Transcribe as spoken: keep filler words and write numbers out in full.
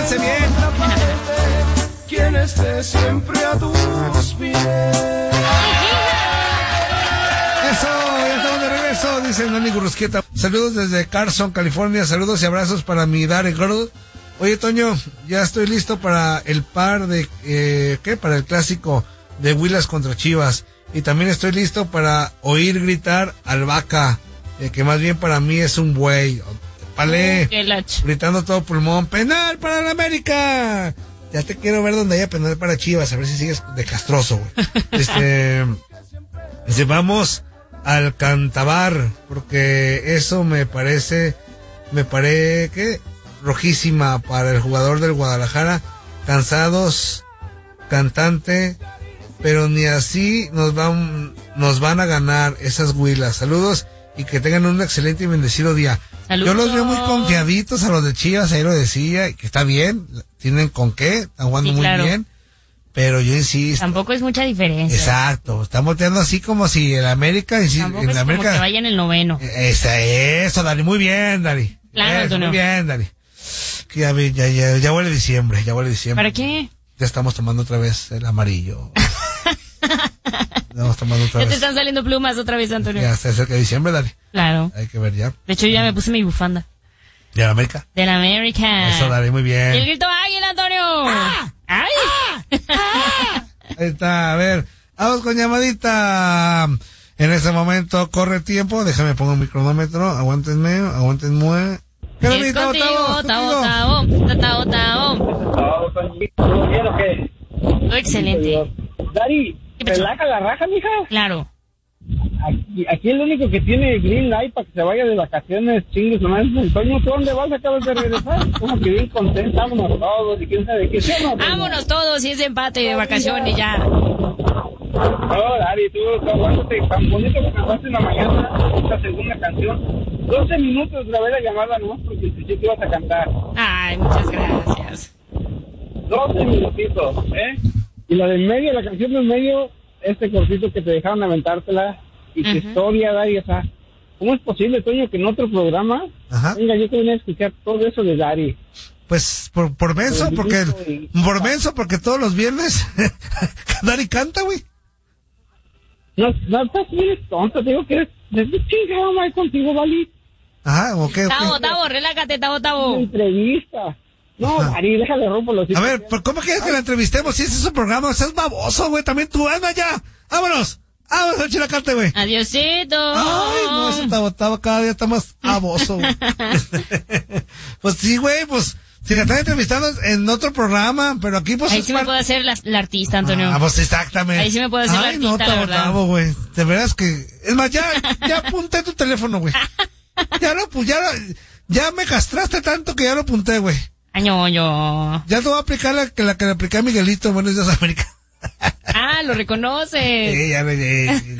pórtense bien. Quien esté siempre a tus pies. Eso, ya estamos de regreso, dice Nani Gurrusquieta. Saludos desde Carson, California. Saludos y abrazos para mi Daddy Girl. Oye, Toño, ya estoy listo para el par de, eh, ¿qué? Para el clásico de Huilas contra Chivas. Y también estoy listo para oír gritar al Vaca, eh, que más bien para mí es un buey. Palé, gritando todo pulmón, penal para la América. Ya te quiero ver donde haya penal para Chivas, a ver si sigues de castroso, güey. Este, dice, vamos al Cantabar, porque eso me parece, me parece que rojísima para el jugador del Guadalajara, cansados, cantante, pero ni así nos van, nos van a ganar esas Huilas. Saludos y que tengan un excelente y bendecido día. Saludos. Yo los veo muy confiaditos a los de Chivas, ahí lo decía, que está bien, tienen con qué, están jugando sí, muy claro. bien. Pero yo insisto. Tampoco es mucha diferencia. Exacto. Están volteando así como si el América. Tampoco en es América, como que vaya en el noveno. Esa, eso, Dani. Muy bien, Dani. Claro, eso, muy bien, Dani. Que ya, ya, ya, ya huele diciembre. Ya huele diciembre. ¿Para qué? Ya estamos tomando otra vez el amarillo. Estamos tomando otra ya vez. te están saliendo plumas otra vez, Antonio. Ya se acerca diciembre, Dani. Claro. Hay que ver ya. De hecho, yo ya me puse mi bufanda. ¿De la América? De la América. Eso, Dani. Muy bien. Y el grito águila, Antonio. ¡Ah! ¡Ay! ¡Ah! Ahí está, a ver, vamos con llamadita. En este momento corre tiempo, déjame pongo mi cronómetro, aguántenme, aguántenme. Es contigo, Tavo, Tavo, Tavo, Tavo. ¿Bien o qué? Todo excelente. Dari, ¿relaja la raja, mija? Claro. Aquí, aquí el único que tiene green light para que se vaya de vacaciones, chingues, nomás es el Toño. ¿Tú dónde vas? Acabas de regresar. Como que bien contento, vámonos todos, y quién sabe qué. ¿Sí o no, vámonos todos, y es empate de vacaciones ya. No, Dari, tú aguántate tan bonito que cantaste en la mañana esta segunda canción. doce minutos grabé la llamada nomás porque pensé que ibas a cantar. Ay, muchas gracias. doce minutitos, ¿eh? Y la del medio, la canción del medio, este cortito que te dejaron aventártela, y uh-huh. tu historia, Dari, o sea, ¿cómo es posible, Toño, que en otro programa, Ajá. venga, yo te voy a escuchar todo eso de Dari? Pues, por, por menso, porque, y... por menso, porque todos los viernes, Dari canta, güey. No, no, estás bien tonto, te digo que eres, desde chingado, mal contigo, Vali. Ajá, ok, ok. Tavo, Tavo, relájate, Tavo, Tavo. Una entrevista. No, Ajá. Dari, déjale rompo los hijos. A ver, ¿cómo quieres que la entrevistemos? Si ese es su programa, seas baboso, güey, también tú, anda ya, vámonos. Vámonos a Chilacarte, güey. Adiosito. Ay, no, ese Tavo, Tavo cada día está más baboso, güey. Pues sí, güey, pues, si la están entrevistando en otro programa, pero aquí pues... Ahí sí me puedo hacer la, la artista, Antonio. Ah, pues exactamente. Ahí sí me puedo hacer Ay, la artista, no, la verdad. Tavo, güey. De veras que... Es más, ya, ya apunté tu teléfono, güey. Ya lo, ya, ya me castraste tanto que ya lo apunté, güey. Año, yo. Ya te voy a aplicar la que la que le apliqué a Miguelito en Buenos Días América. Ah, lo reconoces. Sí, ya me...